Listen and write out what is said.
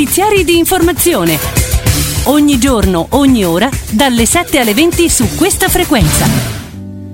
notiziari di informazione. Ogni giorno, ogni ora, dalle 7 alle 20 su questa frequenza.